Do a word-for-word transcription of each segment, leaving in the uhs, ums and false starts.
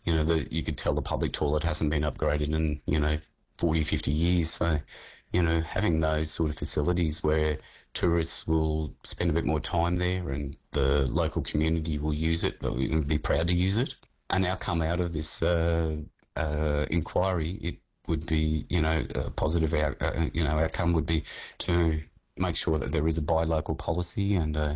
you know, the, you could tell the public toilet hasn't been upgraded in, you know, forty, fifty years. So, you know, having those sort of facilities where tourists will spend a bit more time there and the local community will use it, will be proud to use it. An outcome out of this uh, uh, inquiry, it would be, you know, a positive out, uh, you know, outcome would be to make sure that there is a buy local policy and a,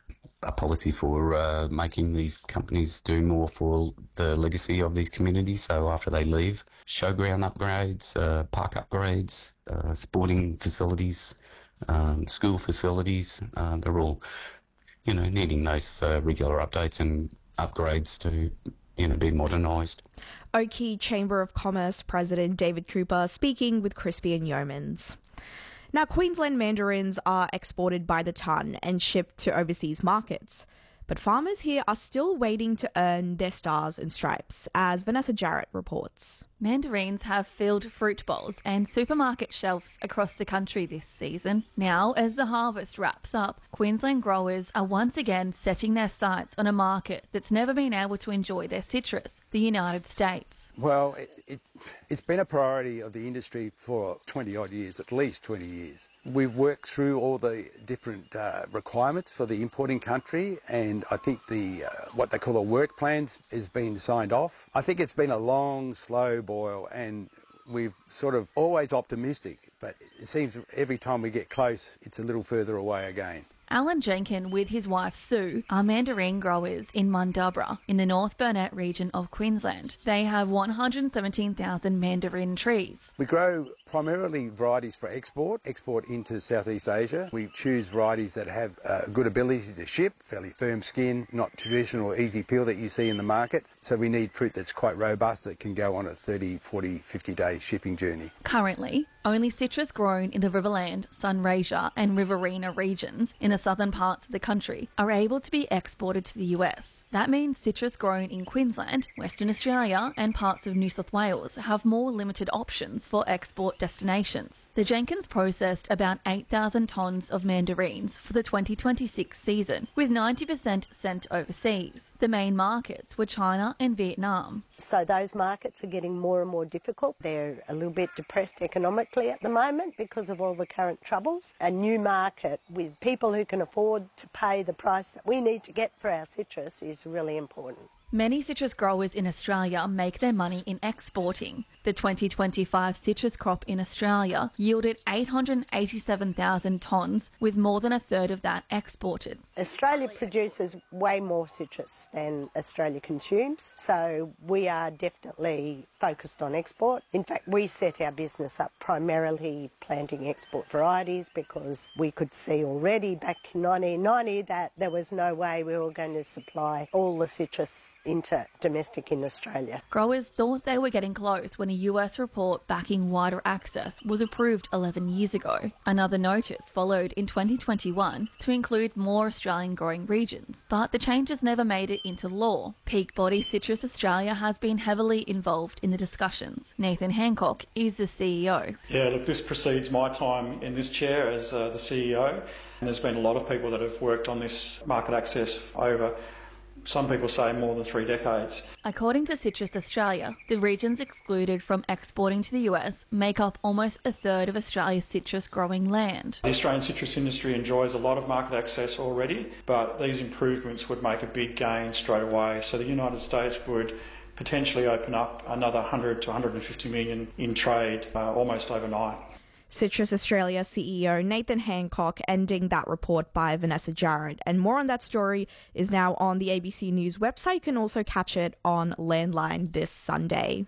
a policy for uh, making these companies do more for the legacy of these communities. So after they leave, showground upgrades, uh, park upgrades, uh, sporting facilities, um, school facilities, uh, they're all, you know, needing those uh, regular updates and upgrades to, you know, be modernised. Oakey Chamber of Commerce President David Cooper speaking with Crispy and Yeomans. Now, Queensland mandarins are exported by the tonne and shipped to overseas markets. But farmers here are still waiting to earn their stars and stripes, as Vanessa Jarrett reports. Mandarins have filled fruit bowls and supermarket shelves across the country this season. Now, as the harvest wraps up, Queensland growers are once again setting their sights on a market that's never been able to enjoy their citrus, the United States. Well, it, it, it's been a priority of the industry for twenty odd years, at least twenty years. We've worked through all the different uh, requirements for the importing country, and I think the uh, what they call the work plans has been signed off. I think it's been a long, slow boil, and we've sort of always optimistic, but it seems every time we get close, it's a little further away again. Alan Jenkin with his wife Sue are mandarin growers in Mundubbera in the North Burnett region of Queensland. They have one hundred seventeen thousand mandarin trees. We grow primarily varieties for export, export into Southeast Asia. We choose varieties that have a good ability to ship, fairly firm skin, not traditional easy peel that you see in the market. So we need fruit that's quite robust that can go on a thirty, forty, fifty day shipping journey. Currently, only citrus grown in the Riverland, Sunraysia and Riverina regions in the southern parts of the country are able to be exported to the U S. That means citrus grown in Queensland, Western Australia and parts of New South Wales have more limited options for export destinations. The Jenkins processed about eight thousand tonnes of mandarins for the twenty twenty-six season, with ninety percent sent overseas. The main markets were China and Vietnam. So those markets are getting more and more difficult. They're a little bit depressed economically at the moment because of all the current troubles. A new market with people who can afford to pay the price that we need to get for our citrus is really important. Many citrus growers in Australia make their money in exporting. The twenty twenty-five citrus crop in Australia yielded eight hundred eighty-seven thousand tonnes, with more than a third of that exported. Australia produces way more citrus than Australia consumes, so we are definitely focused on export. In fact, we set our business up primarily planting export varieties because we could see already back in nineteen ninety that there was no way we were going to supply all the citrus into domestic in Australia. Growers thought they were getting close when a U S report backing wider access was approved eleven years ago. Another notice followed in twenty twenty-one to include more Australian growing regions, but the changes never made it into law. Peak Body Citrus Australia has been heavily involved in the discussions. Nathan Hancock is the C E O. Yeah, look, this precedes my time in this chair as uh, the C E O, and there's been a lot of people that have worked on this market access over, some people say, more than three decades. According to Citrus Australia, the regions excluded from exporting to the U S make up almost a third of Australia's citrus growing land. The Australian citrus industry enjoys a lot of market access already, but these improvements would make a big gain straight away. So the United States would potentially open up another one hundred to one hundred fifty million in trade uh, almost overnight. Citrus Australia C E O Nathan Hancock ending that report by Vanessa Jarrett. And more on that story is now on the A B C News website. You can also catch it on Landline this Sunday.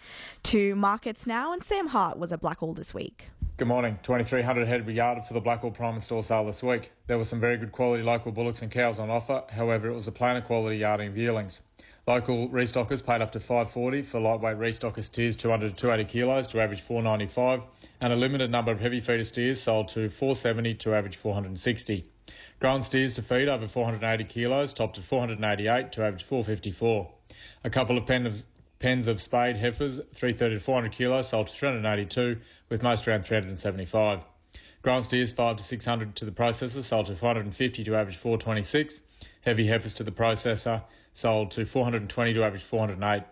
To markets now, and Sam Hart was at Blackall this week. Good morning. twenty-three hundred head were yarded for the Blackall Prime Store sale this week. There were some very good quality local bullocks and cows on offer. However, it was a plainer quality yarding of yearlings. Local restockers paid up to five dollars forty for lightweight restocker steers two hundred to two hundred eighty kilos to average four dollars ninety-five, and a limited number of heavy feeder steers sold to four dollars seventy to average four hundred sixty. Grown steers to feed over four hundred eighty kilos topped at four hundred eighty-eight to average four dollars fifty-four. A couple of pen of, pens of spayed heifers three hundred thirty to four hundred kilos sold to three hundred eighty-two, with most around three hundred seventy-five. Grown steers five to six hundred to the processor sold to four hundred fifty to average four dollars twenty-six. Heavy heifers to the processor sold to four hundred twenty to average four hundred eight.